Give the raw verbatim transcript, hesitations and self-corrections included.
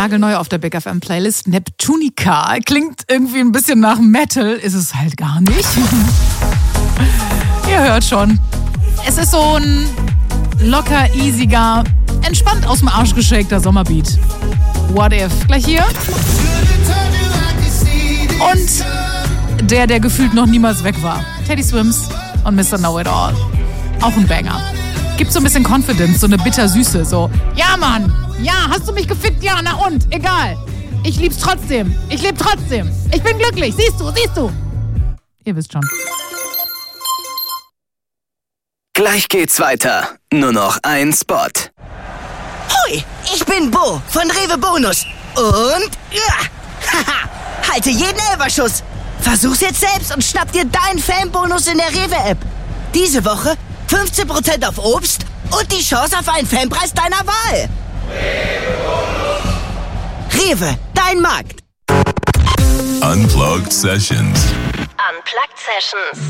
nagelneu auf der Big F M Playlist. Neptunica. Klingt irgendwie ein bisschen nach Metal, ist es halt gar nicht. Ihr hört schon. Es ist so ein locker, easyger, entspannt aus dem Arsch geschäkter Sommerbeat. What if? Gleich hier. Und der, der gefühlt noch niemals weg war. Teddy Swims und Mister Know-It-All. Auch ein Banger. Gibt so ein bisschen Confidence, so eine Bittersüße. So, ja Mann, ja, hast du mich gefickt? Ja, na und? Egal. Ich lieb's trotzdem. Ich lebe trotzdem. Ich bin glücklich. Siehst du, siehst du. Ihr wisst schon. Gleich geht's weiter. Nur noch ein Spot. Hui, ich bin Bo von Rewe Bonus. Und... Ja, haha, halte jeden Elferschuss. Versuch's jetzt selbst und schnapp dir deinen Fanbonus in der Rewe-App. Diese Woche fünfzehn Prozent auf Obst und die Chance auf einen Fanpreis deiner Wahl. Rewe, dein Markt. Unplugged Sessions. Unplugged Sessions.